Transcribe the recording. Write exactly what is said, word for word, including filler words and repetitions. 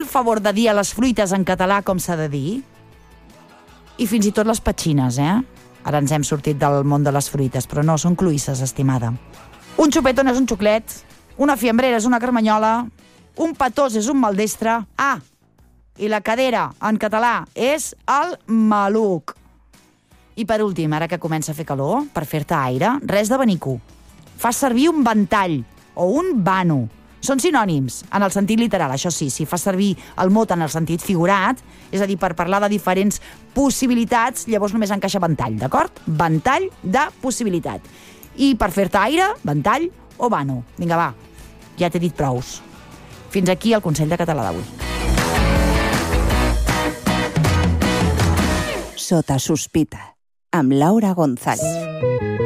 favor de dir a les fruites en català com s'ha de dir? I fins i tot les petxines, eh? Ara ens hem sortit del món de les fruites, però no, són cloïsses, estimada. Un xupetón és un xuclet, una fiambrera és una carmanyola, un petós és un maldestre. Ah, i la cadera, en català, és el maluc. I per últim, ara que comença a fer calor, per fer-te aire, res de benico. Fas servir un ventall o un vano. Són sinònims, en el sentit literal, això sí, si fas servir el mot en el sentit figurat, és a dir, per parlar de diferents possibilitats, llavors només encaixa ventall, d'acord? Ventall de possibilitat. I per fer-te aire, ventall o vano. Vinga, va, ja t'he dit prous. Fins aquí el Consell de Català d'avui. Sota sospita, amb Laura González.